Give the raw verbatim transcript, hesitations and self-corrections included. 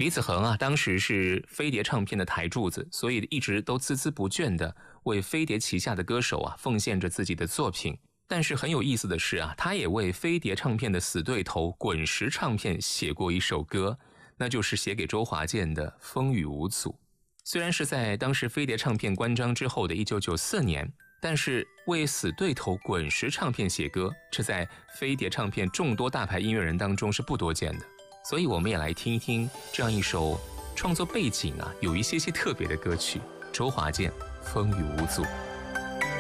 李子恒啊，当时是飞碟唱片的台柱子，所以一直都孜孜不倦地为飞碟旗下的歌手啊奉献着自己的作品。但是很有意思的是啊，他也为飞碟唱片的死对头滚石唱片写过一首歌，那就是写给周华健的《风雨无阻》。虽然是在当时飞碟唱片关张之后的一九九四年，但是为死对头滚石唱片写歌，这在飞碟唱片众多大牌音乐人当中是不多见的。所以我们也来听一听这样一首创作背景啊有一些些特别的歌曲，周华健《风雨无阻》。